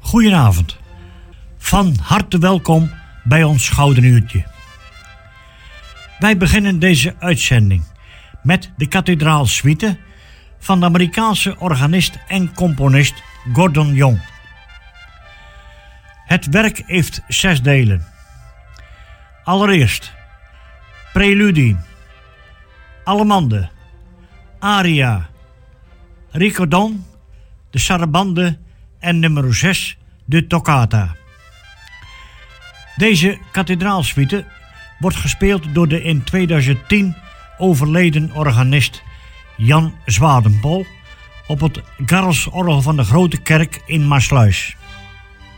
Goedenavond. Van harte welkom bij ons Gouden Uurtje. Wij beginnen deze uitzending met de kathedraalsuite van de Amerikaanse organist en componist Gordon Young. Het werk heeft 6 delen. Allereerst Preludie, Allemande, Aria, Ricordon, de Sarabande en nummer 6, de Toccata. Deze kathedraalsuite wordt gespeeld door de in 2010 overleden organist Jan Zwadenpol op het Garelsorgel van de Grote Kerk in Maassluis.